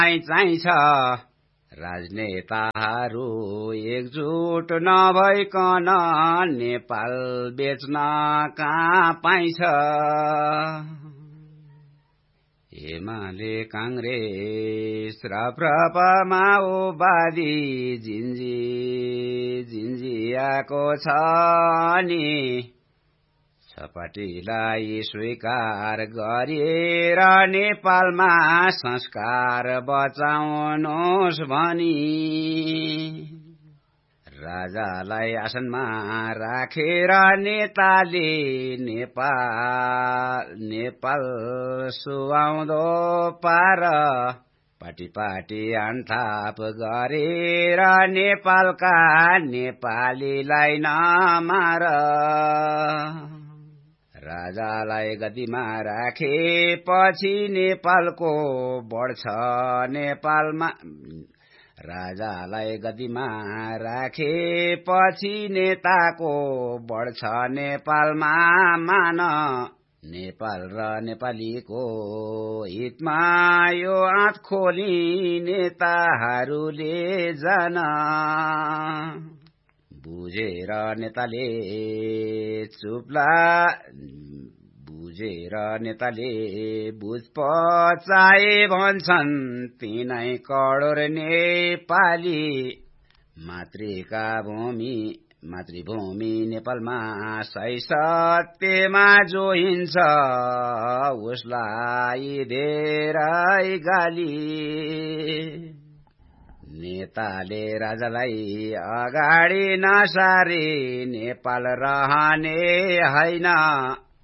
चाहिन्छ राजनेताहरू एकजुट नभइकन नेपाल बेच्न कहाँ पाइन्छ एमाले कांग्रेस राप्रपा माओवादी जिन्जियाको छ नि सपाटीलाई स्वीकार गरेर नेपालमा संस्कार बचाउनुहोस् भनी राजालाई आसनमा राखेर नेताले नेपाल सुहाउँदो पार पाटी अन्ठाप गरेर नेपालका नेपालीलाई नमार राजालाई गद्दीमा राखेपछि नेपालको बढ्छ नेपालमा राजालाई गद्दीमा राखेपछि नेताको बढ्छ नेपालमा मान नेपाल र नेपालीको हितमा यो आँट खोली नेताहरूले जान बुझेर नेताले बुझ पचाए भन्छन् तिनै करोड नेपाली मातृभूमि नेपालमा सही सत्यमा जो हिन्छ उसलाई धेरै गाली नेताले राजालाई अगाडि नसारी नेपाल रहने हैन